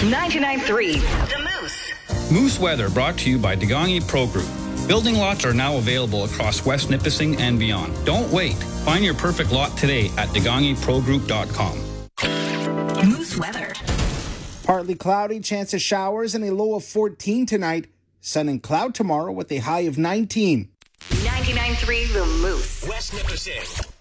99.3 The Moose. Moose Weather brought to you by Degangi Pro Group. Building lots are now available across West Nipissing and beyond. Don't wait. Find your perfect lot today at degangiprogroup.com. Moose Weather. Partly cloudy, chance of showers, and a low of 14 tonight. Sun and cloud tomorrow with a high of 19. 99.3 The Moose. West Nipissing.